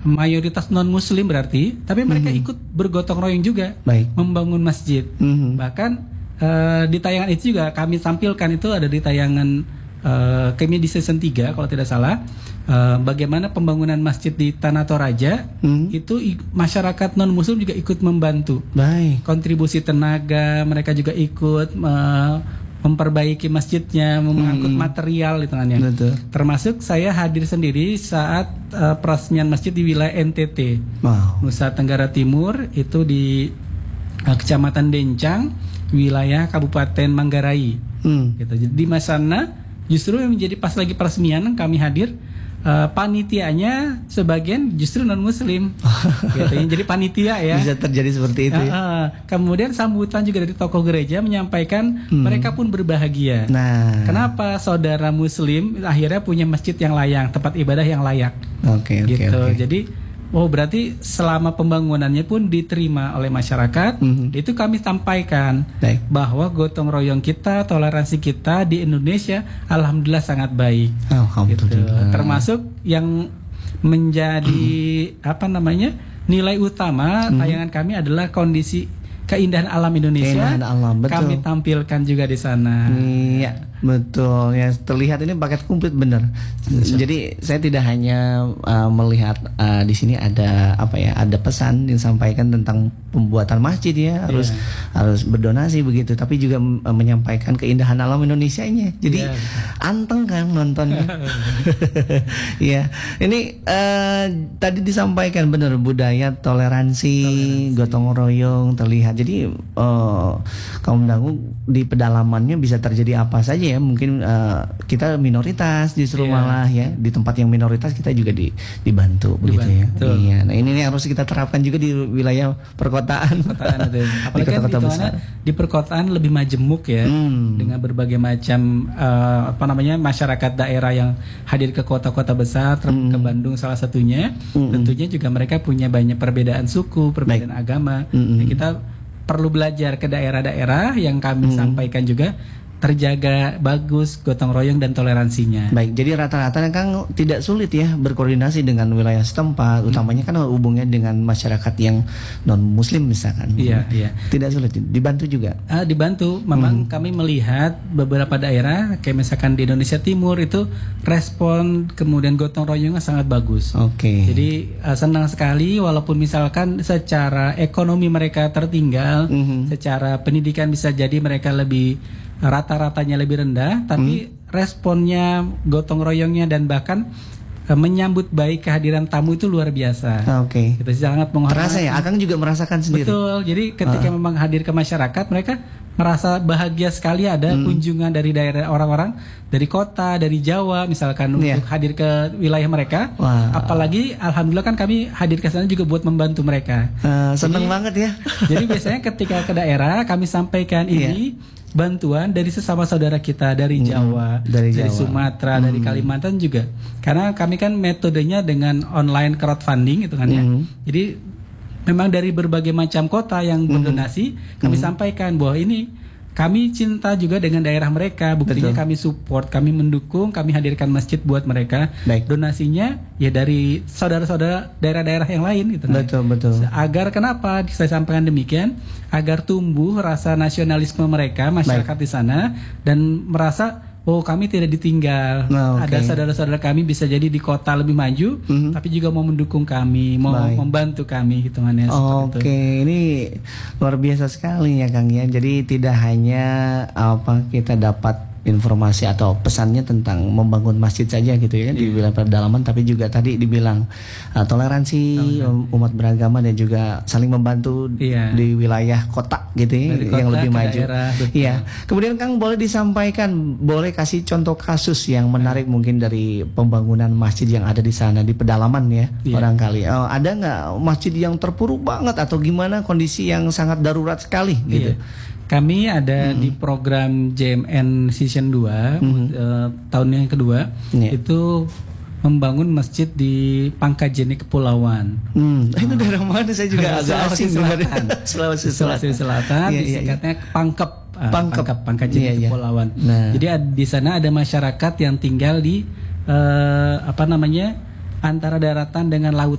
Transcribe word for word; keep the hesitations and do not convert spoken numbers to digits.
mayoritas non muslim berarti, tapi mereka mm-hmm. ikut bergotong royong juga Baik. membangun masjid. Mm-hmm. Bahkan uh, di tayangan itu juga kami tampilkan, itu ada di tayangan uh, kami di season tiga kalau tidak salah, uh, bagaimana pembangunan masjid di Tanah Toraja mm-hmm. itu i- masyarakat non muslim juga ikut membantu. Baik. Kontribusi tenaga, mereka juga ikut uh, memperbaiki masjidnya, mengangkut hmm. material itu kan ya. Betul. Termasuk saya hadir sendiri saat uh, peresmian masjid di wilayah N T T, wow. Nusa Tenggara Timur, itu di uh, Kecamatan Dencang, wilayah Kabupaten Manggarai. Hmm. Gitu. Jadi di sana justru yang menjadi pas lagi peresmian kami hadir, uh, panitianya sebagian justru non muslim. Gitu. Jadi panitia ya. Bisa terjadi seperti itu. Uh, ya? uh, kemudian sambutan juga dari tokoh gereja menyampaikan hmm. mereka pun berbahagia. Nah, kenapa saudara muslim akhirnya punya masjid yang layak, tempat ibadah yang layak. Oke, okay, gitu. Okay, okay. Jadi oh berarti selama pembangunannya pun diterima oleh masyarakat. Mm-hmm. Itu kami sampaikan baik. Bahwa gotong royong kita, toleransi kita di Indonesia alhamdulillah sangat baik. Gitu. Alhamdulillah. Termasuk yang menjadi mm-hmm. apa namanya nilai utama mm-hmm. tayangan kami adalah kondisi keindahan alam Indonesia. Keindahan alam, betul. Kami tampilkan juga di sana. Iya, betul. Ya, terlihat ini paket komplit benar. Jadi saya tidak hanya uh, melihat uh, di sini ada apa ya, ada pesan disampaikan tentang pembuatan masjid ya, harus yeah. harus berdonasi begitu, tapi juga uh, menyampaikan keindahan alam Indonesianya. Jadi yeah. anteng kan nontonnya. Iya. Ini uh, tadi disampaikan benar, budaya toleransi, toleransi, gotong royong terlihat. Jadi uh, kaum dangu di pedalamannya bisa terjadi apa saja ya. Mungkin uh, kita minoritas justru yeah. malah ya, di tempat yang minoritas kita juga di, dibantu, dibantu begitu ya. Iya. Nah ini, ini harus kita terapkan juga di wilayah perkotaan. Perkotaan itu. Apalagi di kota-kota besar. Di perkotaan lebih majemuk ya, hmm. dengan berbagai macam uh, apa namanya masyarakat daerah yang hadir ke kota-kota besar, hmm. ke Bandung salah satunya. Hmm. Tentunya juga mereka punya banyak perbedaan suku, perbedaan Baik. agama. Hmm. Nah, kita perlu belajar ke daerah-daerah yang kami hmm. sampaikan juga terjaga bagus gotong royong dan toleransinya. Baik, jadi rata-rata kan tidak sulit ya berkoordinasi dengan wilayah setempat, hmm. utamanya kan hubungannya dengan masyarakat yang non muslim misalkan. Iya, iya. Tidak sulit, dibantu juga. Ah, dibantu. Memang hmm. kami melihat beberapa daerah kayak misalkan di Indonesia Timur itu respon kemudian gotong royongnya sangat bagus. Oke. Okay. Jadi uh, senang sekali walaupun misalkan secara ekonomi mereka tertinggal, hmm. secara pendidikan bisa jadi mereka lebih rata-ratanya lebih rendah, tapi hmm. responnya, gotong royongnya dan bahkan uh, menyambut baik kehadiran tamu itu luar biasa. Oke. Okay. Kita sangat menghormati. Terasa ya, Akang juga merasakan sendiri. Betul. Jadi ketika uh. memang hadir ke masyarakat, mereka merasa bahagia sekali ada hmm. kunjungan dari daerah orang-orang dari kota, dari Jawa misalkan yeah. untuk hadir ke wilayah mereka. Wow. Apalagi alhamdulillah kan kami hadir ke sana juga buat membantu mereka. Uh, seneng jadi, banget ya. Jadi biasanya ketika ke daerah kami sampaikan yeah. ini bantuan dari sesama saudara kita dari Jawa, hmm, dari, dari Jawa. Sumatera, hmm. dari Kalimantan juga. Karena kami kan metodenya dengan online crowdfunding itu kan ya. Hmm. Jadi memang dari berbagai macam kota yang berdonasi, hmm. kami hmm. sampaikan bahwa ini kami cinta juga dengan daerah mereka. Buktinya Betul. Kami support, kami mendukung, kami hadirkan masjid buat mereka. Baik. Donasinya ya dari saudara-saudara daerah-daerah yang lain gitu. Betul, kan? betul. Agar kenapa saya sampaikan demikian? Agar tumbuh rasa nasionalisme mereka, masyarakat Baik. Di sana dan merasa oh kami tidak ditinggal. Nah, okay. Ada saudara-saudara kami bisa jadi di kota lebih maju, mm-hmm. tapi juga mau mendukung kami, mau Baik. Membantu kami hitungannya. Oke, okay. Ini luar biasa sekali ya Kang ya. Jadi tidak hanya apa kita dapat informasi atau pesannya tentang membangun masjid saja gitu ya yeah. di wilayah pedalaman, tapi juga tadi dibilang uh, toleransi oh, umat beragama dan juga saling membantu yeah. di wilayah kota gitu ya dari yang lebih maju. Iya. Kemudian Kang boleh disampaikan, boleh kasih contoh kasus yang menarik yeah. mungkin dari pembangunan masjid yang ada di sana di pedalaman ya yeah. barangkali. Oh, ada nggak masjid yang terpuruk banget atau gimana kondisi yang sangat darurat sekali gitu? Yeah. Kami ada mm-hmm. di program J M N Season dua mm-hmm. uh, tahun yang kedua yeah. itu membangun masjid di Pangkajene Kepulauan. Hmm. Oh. Itu daerah mana? Saya juga agak asing Selatan. Sulawesi Selatan. Sulawesi Selatan. Yeah, disingkatnya yeah, yeah. Pangkep. Uh, Pangkep. Pangkep Pangkajene yeah, yeah. Kepulauan. Nah. Jadi di sana ada masyarakat yang tinggal di uh, apa namanya antara daratan dengan laut.